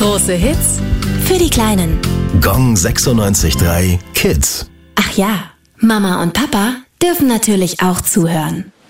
Große Hits für die Kleinen. Gong 96.3 Kids. Ach ja, Mama und Papa dürfen natürlich auch zuhören.